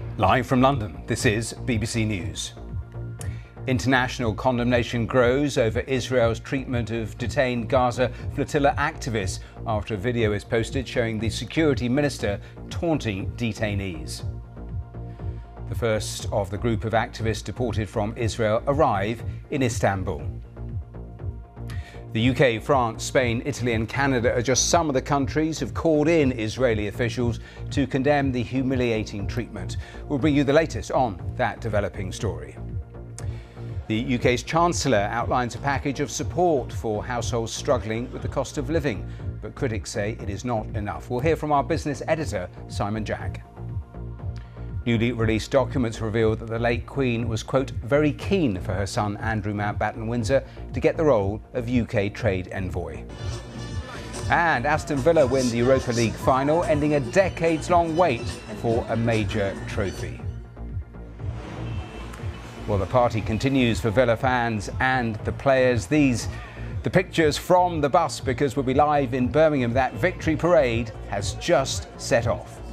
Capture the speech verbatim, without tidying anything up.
Live from London, this is B B C News. International condemnation grows over Israel's treatment of detained Gaza flotilla activists after a video is posted showing the security minister taunting detainees. The first of the group of activists deported from Israel arrive in Istanbul. The U K, France, Spain, Italy and Canada are just some of the countries who've called in Israeli officials to condemn the humiliating treatment. We'll bring you the latest on that developing story. The U K's Chancellor outlines a package of support for households struggling with the cost of living, but critics say it is not enough. We'll hear from our business editor, Simon Jack. Newly released documents reveal that the late Queen was, quote, very keen for her son Andrew Mountbatten Windsor to get the role of U K trade envoy. And Aston Villa win the Europa League final, ending a decades-long wait for a major trophy. Well, the party continues for Villa fans and the players. These the pictures from the bus, because we'll be live in Birmingham. That victory parade has just set off.